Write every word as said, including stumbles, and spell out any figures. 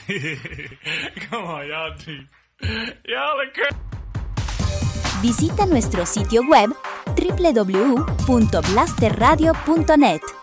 Como yo, tío. Yo le creo. Visita nuestro sitio web doble u doble u doble u punto blaster radio punto net.